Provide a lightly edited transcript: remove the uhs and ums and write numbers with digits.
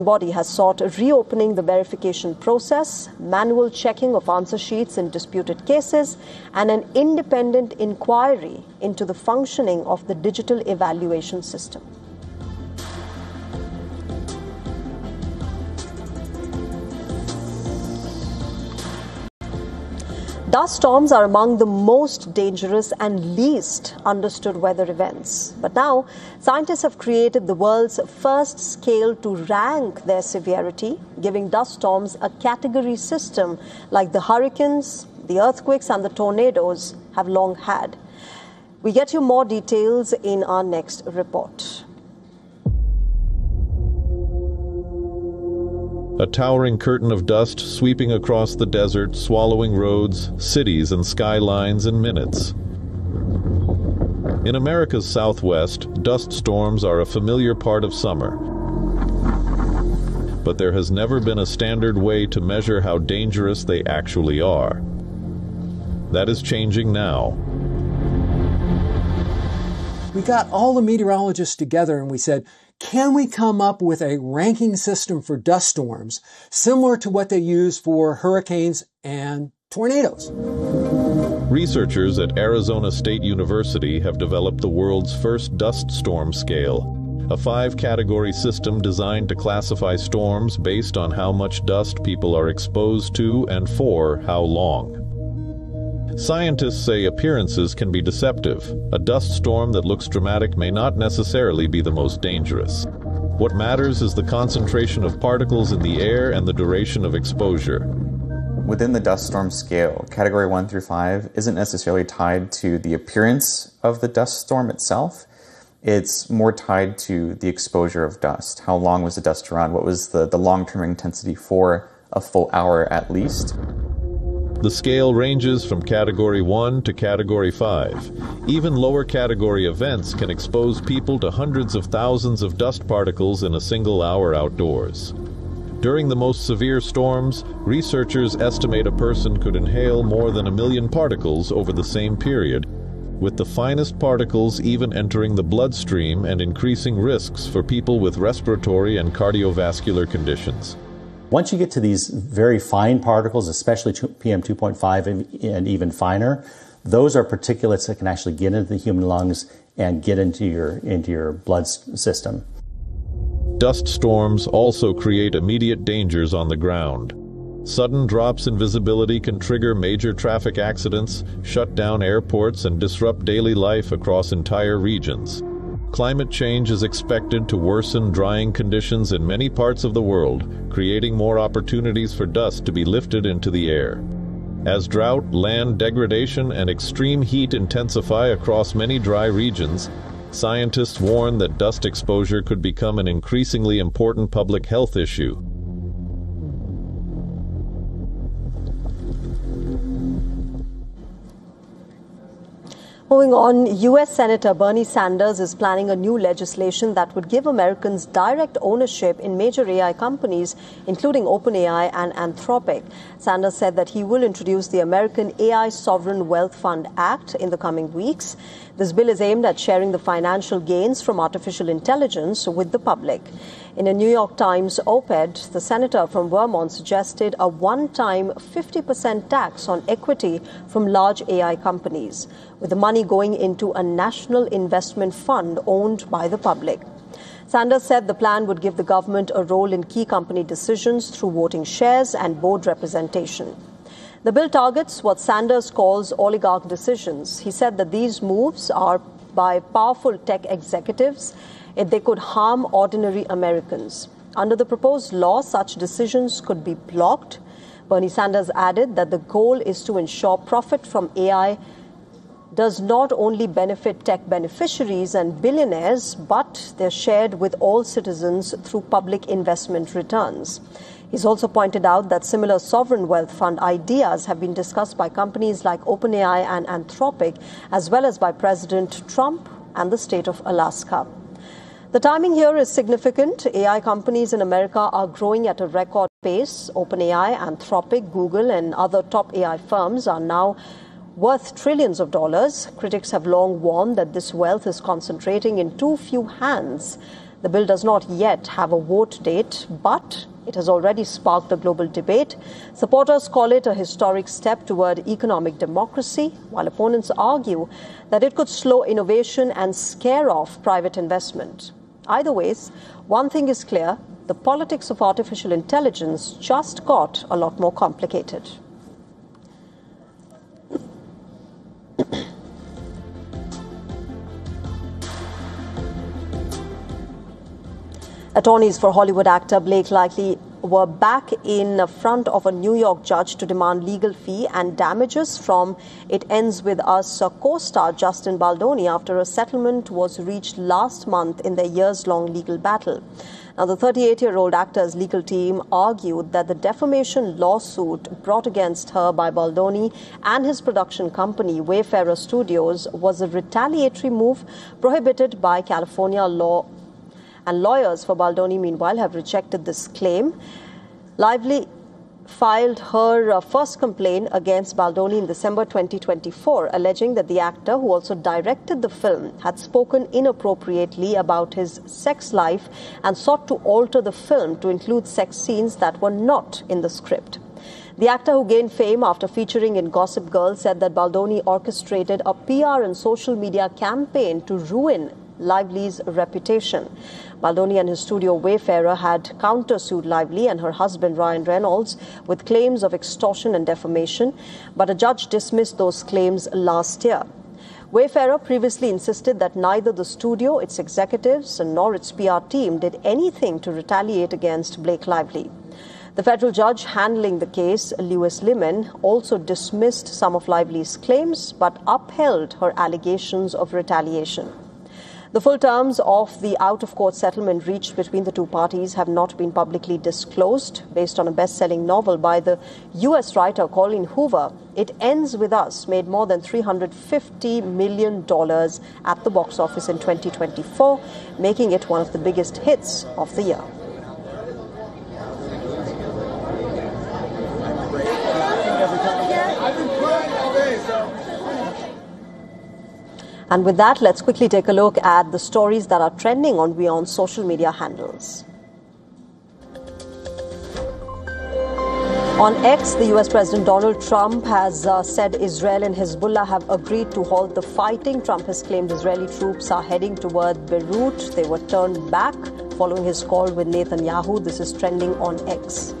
body has sought reopening the verification process, manual checking of answer sheets in disputed cases, and an independent inquiry into the functioning of the digital evaluation system. Dust storms are among the most dangerous and least understood weather events. But now, scientists have created the world's first scale to rank their severity, giving dust storms a category system like the hurricanes, the earthquakes, and the tornadoes have long had. We get you more details in our next report. A towering curtain of dust sweeping across the desert, swallowing roads, cities, and skylines in minutes. In America's Southwest, dust storms are a familiar part of summer. But there has never been a standard way to measure how dangerous they actually are. That is changing now. We got all the meteorologists together and we said, can we come up with a ranking system for dust storms similar to what they use for hurricanes and tornadoes? Researchers at Arizona State University have developed the world's first dust storm scale, a 5-category system designed to classify storms based on how much dust people are exposed to and for how long. Scientists say appearances can be deceptive. A dust storm that looks dramatic may not necessarily be the most dangerous. What matters is the concentration of particles in the air and the duration of exposure. Within the dust storm scale, category 1 through 5 isn't necessarily tied to the appearance of the dust storm itself. It's more tied to the exposure of dust. How long was the dust around? What was the long-term intensity for a full hour at least? The scale ranges from Category 1 to Category 5. Even lower category events can expose people to hundreds of thousands of dust particles in a single hour outdoors. During the most severe storms, researchers estimate a person could inhale more than 1 million particles over the same period, with the finest particles even entering the bloodstream and increasing risks for people with respiratory and cardiovascular conditions. Once you get to these very fine particles, especially PM2.5 and even finer, those are particulates that can actually get into the human lungs and get into your blood system. Dust storms also create immediate dangers on the ground. Sudden drops in visibility can trigger major traffic accidents, shut down airports, and disrupt daily life across entire regions. Climate change is expected to worsen drying conditions in many parts of the world, creating more opportunities for dust to be lifted into the air. As drought, land degradation, and extreme heat intensify across many dry regions, scientists warn that dust exposure could become an increasingly important public health issue. Moving on, U.S. Senator Bernie Sanders is planning a new legislation that would give Americans direct ownership in major AI companies, including OpenAI and Anthropic. Sanders said that he will introduce the American AI Sovereign Wealth Fund Act in the coming weeks. This bill is aimed at sharing the financial gains from artificial intelligence with the public. In a New York Times op-ed, the senator from Vermont suggested a one-time 50% tax on equity from large AI companies, with the money going into a national investment fund owned by the public. Sanders said the plan would give the government a role in key company decisions through voting shares and board representation. The bill targets what Sanders calls oligarch decisions. He said that these moves are by powerful tech executives and they could harm ordinary Americans. Under the proposed law, such decisions could be blocked. Bernie Sanders added that the goal is to ensure profit from AI does not only benefit tech beneficiaries and billionaires, but they're shared with all citizens through public investment returns. He's also pointed out that similar sovereign wealth fund ideas have been discussed by companies like OpenAI and Anthropic, as well as by President Trump and the state of Alaska. The timing here is significant. AI companies in America are growing at a record pace. OpenAI, Anthropic, Google, and other top AI firms are now worth trillions of dollars. Critics have long warned that this wealth is concentrating in too few hands. The bill does not yet have a vote date, but it has already sparked a global debate. Supporters call it a historic step toward economic democracy, while opponents argue that it could slow innovation and scare off private investment. Either ways, one thing is clear: the politics of artificial intelligence just got a lot more complicated. Attorneys for Hollywood actor Blake Lively were back in front of a New York judge to demand legal fee and damages from It Ends With Us co-star Justin Baldoni after a settlement was reached last month in their years-long legal battle. Now, the 38-year-old actor's legal team argued that the defamation lawsuit brought against her by Baldoni and his production company, Wayfarer Studios, was a retaliatory move prohibited by California law. And lawyers for Baldoni, meanwhile, have rejected this claim. Lively filed her first complaint against Baldoni in December 2024, alleging that the actor, who also directed the film, had spoken inappropriately about his sex life and sought to alter the film to include sex scenes that were not in the script. The actor, who gained fame after featuring in Gossip Girl, said that Baldoni orchestrated a PR and social media campaign to ruin Lively's reputation. Baldoni and his studio Wayfarer had countersued Lively and her husband Ryan Reynolds with claims of extortion and defamation, but a judge dismissed those claims last year. Wayfarer previously insisted that neither the studio, its executives, nor its PR team did anything to retaliate against Blake Lively. The federal judge handling the case, Lewis Liman, also dismissed some of Lively's claims but upheld her allegations of retaliation. The full terms of the out-of-court settlement reached between the two parties have not been publicly disclosed. Based on a best-selling novel by the U.S. writer Colleen Hoover, It Ends With Us made more than $350 million at the box office in 2024, making it one of the biggest hits of the year. And with that, let's quickly take a look at the stories that are trending on WION's social media handles. On X, the US President Donald Trump has said Israel and Hezbollah have agreed to halt the fighting. Trump has claimed Israeli troops are heading toward Beirut. They were turned back following his call with Netanyahu. This is trending on X.